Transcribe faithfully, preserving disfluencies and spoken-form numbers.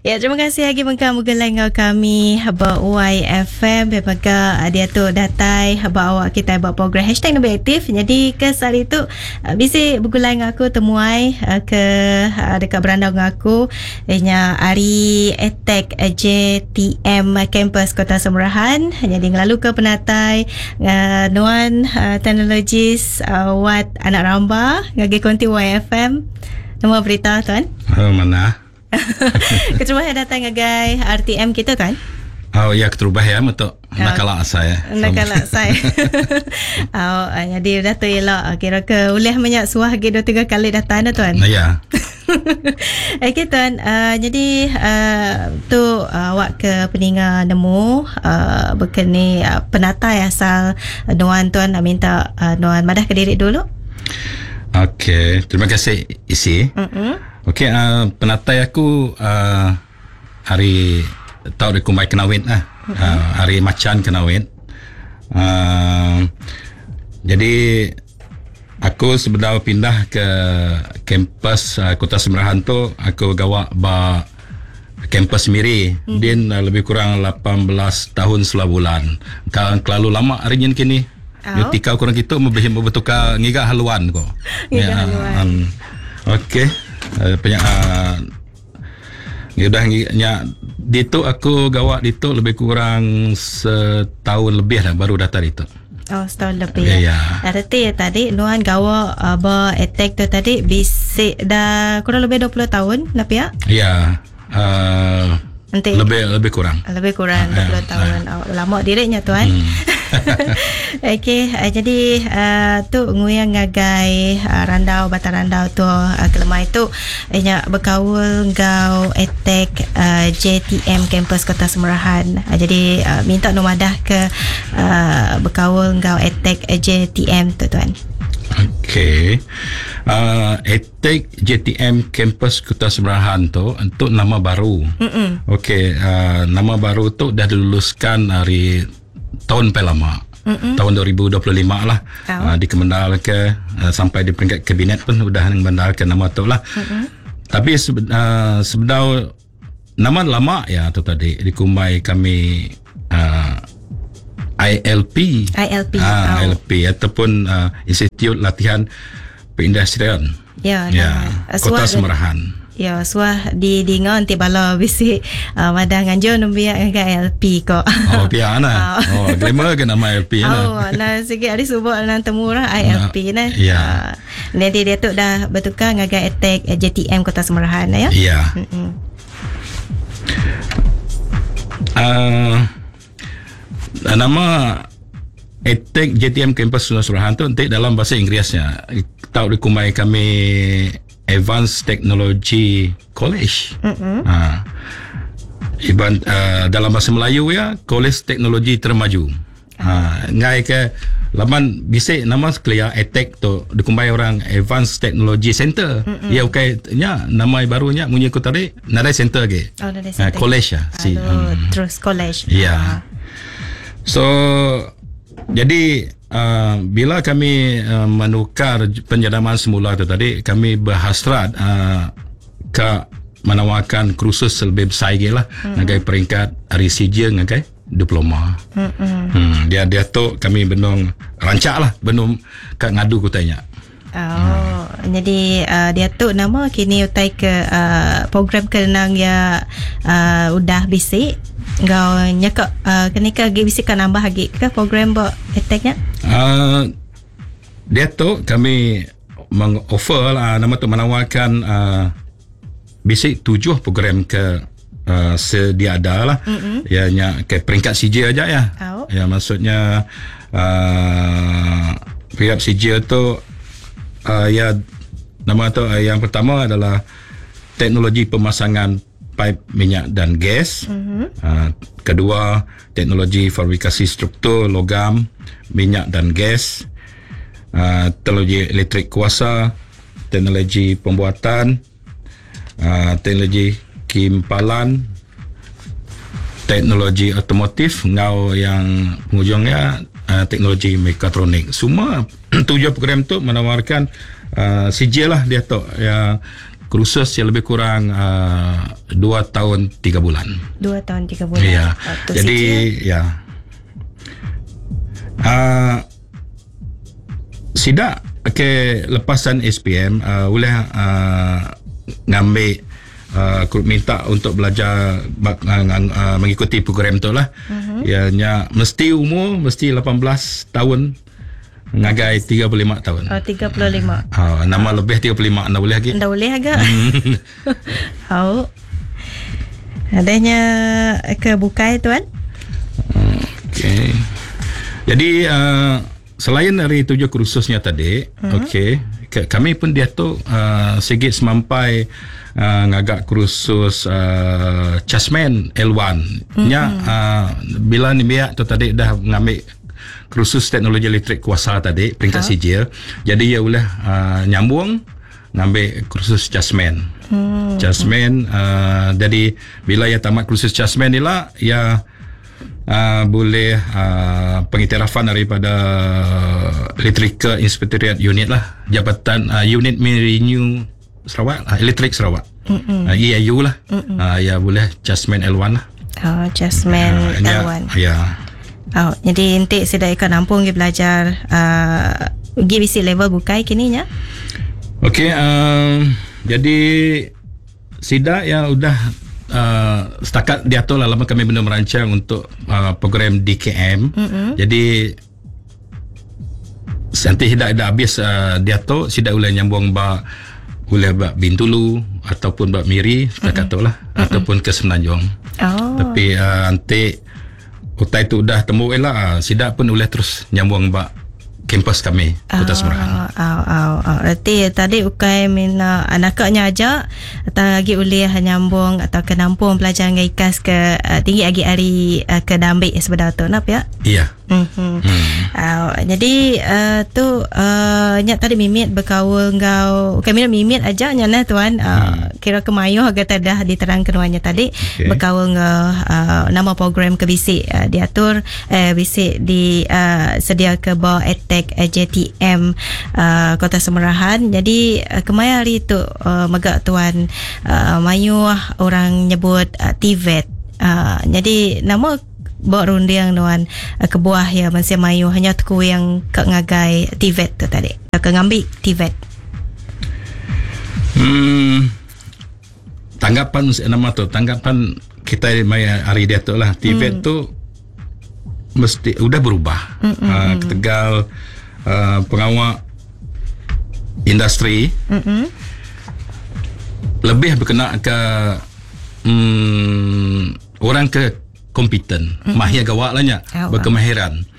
Ya, terima kasih lagi mengka mugalai ngau kami haba Y F M bebaga dia tu datai haba awak kita buat program hashtag lebih aktif. Jadi ke hari tu bisi bergulai dengan aku temuai ke dekat beranda dengan aku ianya hari attack J T M campus Kota Semerahan. Jadi ngelalu ke penatai uh, nuan uh, teknologis uh, wat anak ramba ngagi konti Y F M. Nama berita tuan. Oh, mana? Keterubah datang ngagai R T M kita kan? Oh ya, keterubah ya betul. Nak kalah saya. Nak kalah saya. Oh, jadi dah tu elok. Kira ke boleh banyak suah lagi dua tiga kali datang dah tuan. Ya. Okey tuan, uh, jadi uh, tu uh, awak ke peninga nemu uh, berkenai uh, penatai asal uh, Nuan tuan nak minta uh, Nuan madah ke diri dulu. Okey, terima kasih isi. Mm-hmm. Okey, uh, penatai aku uh, hari tahu dia kumai kenawin ah. Mm-hmm. Uh, hari macan kenawin. Uh, jadi aku sebenarnya pindah ke kampus uh, Kota Semerahan tu, aku gawa ba kampus Miri. Mm-hmm. Dia uh, lebih kurang lapan belas tahun sebelas bulan. Kalau terlalu lama hari ni kini. Oh. Ketika kurang gitu bertukar ngiga haluan ko. Ngiga ya, haluan. Um, Okey. Uh, penyak uh, udah nya itu aku gawak itu lebih kurang setahun lebih lah baru datang itu. Oh, setahun lebih. Ya. ya. Arti tadi Nuan gawa uh, ba attack tu tadi bisik dah kurang lebih dua puluh tahun lah pihak. Ya. Uh, Nanti, lebih lebih kurang. Lebih kurang dua puluh tahun. Oh, lama direknya tuan. Hmm. Okey, uh, jadi uh, tu nguyang ngagai uh, randau bata randau tu uh, kelemah itu ianya berkaul ngau attack uh, J T M campus Kota Semerahan. Uh, jadi uh, minta nomadah ke uh, berkaul ngau attack uh, J T M tu tuan. Okey. Uh, attack J T M campus Kota Semerahan tu untuk nama baru. Okey, uh, nama baru tu dah diluluskan hari tahun lama. Mm-mm. Tahun dua ribu dua puluh lima lah. Oh. Uh, dikemendal ke uh, sampai di peringkat kabinet pun sudah mengbenarkan nama tu lah. Mm-mm. Tapi sebe- uh, sebenarnya nama lama ya tu tadi dikumai kami uh, I L P. I L P. Uh, oh. I L P ataupun uh, Institut Latihan Perindustrian. Ya, ya Kota Semerahan. Ya, suah di dingon ti bala bisi uh, madah nganjo nombia ngga L P ko. Oh, pia ana. Oh, glamour ke nama L P ana. Oh, nah sikit hari subuh nan temurah I L P nah. Ya. Nanti dia tu dah bertukar ngagai attack J T M Kota Semerahan ya. Ya. Uh, nama attack J T M Campus Kota Semerahan tu nanti dalam bahasa Inggerisnya tahu dikumai kami Advanced Technology College. Mm-hmm. Ha. Iban uh, dalam bahasa Melayu ya, Kolej Teknologi Termaju. Ha, ngai ke laman bisik nama clear attack tu dikumbai orang Advanced Technology Center. Mm-hmm. Ya okey nya nama barunya munyi ku tadi Nadai Center ke. Oh, Nadai Center. Uh, college ya. Si. Hmm. Terus college. Ya. Yeah. So jadi uh, bila kami uh, menukar penjadaman semula itu tadi, kami berhasrat uh, ke menawarkan kursus lebih besar lagi lah, mm-hmm. ngagai peringkat risija ngagai diploma. Mm-hmm. Hmm, dia dia tu kami benung rancak lah, benung kat ngadu ku tanya. Oh, hmm. jadi uh, dia tu nama kini utai ke uh, program kenang ya uh, udah bisik ngau nyakak uh, kenika lagi bisik kan nambah lagi ke program buat attacknya? Uh, dia tu kami mengoffer lah nama tu menawarkan uh, bisik tujuh program ke uh, sedia ada lah. Mm-hmm. Ya nya ke peringkat C J aja ya. Oh. Ya maksudnya uh, peringkat C J tu Uh, ya nama tu uh, yang pertama adalah teknologi pemasangan pipe minyak dan gas. Mm-hmm. Uh, kedua teknologi fabrikasi struktur logam minyak dan gas. Uh, teknologi elektrik kuasa, teknologi pembuatan, uh, teknologi kimpalan, teknologi otomotif, ngau yang penghujungnya uh, teknologi mekatronik. Semua tujuh program tu menawarkan uh, C J lah dia tu. Ya, kursus yang lebih kurang uh, dua tahun tiga bulan. Dua tahun tiga bulan. Ya. Oh, Jadi sijil. ya. Uh, Sidak ke lepasan S P M uh, boleh uh, ngambil uh, minta untuk belajar uh, uh, mengikuti program tu lah. Uh-huh. Ianya mesti umur mesti lapan belas tahun ngagai tiga puluh lima tahun. Oh, tiga puluh lima. Uh, nama lebih tiga puluh lima anda boleh lagi? Anda boleh agak. Oh. Adanya ke bukai tuan? Okey. Jadi uh, selain dari tujuh kursusnya tadi, uh-huh. okey, kami pun dia tu uh, sikit semampai uh, ngagak kursus uh, Chasman L satu. Nya uh-huh. uh, bila ni biak tu tadi dah ngambil kursus teknologi elektrik kuasa tadi peringkat huh? sijil. Jadi ia boleh uh, nyambung ngambil kursus Chasman. Hmm. Chasman uh, jadi bila ia tamat kursus Chasman ni lah ia Uh, boleh uh, pengiktirafan daripada Electrical Inspectorate Unit lah, Jabatan uh, Unit Renew Sarawak, uh, Elektrik Sarawak, uh, E I U lah. Uh, ya boleh Chasman L satu lah. Oh, Chasman uh, L satu. Ya. Oh, jadi intik sudah ikut nampung pergi belajar uh, G B C level bukai kini nya. Okey, uh, jadi Sida yang udah Uh, setakat diatur lah lama kami benar merancang untuk uh, program D K M. Mm-hmm. Jadi nanti dah dah habis uh, diatur sudah boleh nyambung ba boleh ba Bintulu ataupun ba Miri setakat mm-hmm. tu lah, mm-hmm. ataupun ke Semenanjung. Oh. Tapi uh, nanti utai tu dah temu lah, uh, sidak pun boleh terus nyambung ba kampus kami Kota Semerahan. Oh, oh, oh, oh. Berarti tadi ukai mina anaknya aja atau lagi boleh nyambung atau ke nampung pelajaran ikas ke uh, tinggi lagi hari uh, ke Dambik sebenar tu nap ya? Iya. Mm-hmm. Hmm. Uh, jadi uh, tu uh, nyak tadi mimit berkaul ngau kami mimit aja nyana tuan uh, hmm. kira kemayu agak dah diterangkan wanya tadi okay. berkaul ngau uh, nama program ke bisik uh, diatur uh, bisik di uh, sedia ke bawah etek uh, J T M uh, Kota Semerahan. Jadi uh, kemaya hari tu uh, megak tuan uh, mayu orang nyebut uh, T V E T. Uh, jadi nama bawa rundiang tuan uh, ke buah ya masih mayu hanya tu yang ke ngagai T V E T tu tadi ke ngambil T V E T. Hmm, tanggapan nama tu tanggapan kita maya hari dia tu lah T V E T hmm. tu mesti udah berubah. Mm-mm. Uh, Tegal uh, pengawal industri Mm-mm. lebih berkenaan ke um, orang ke kompeten, mm-hmm. mahir gawak lah nya, oh, berkemahiran.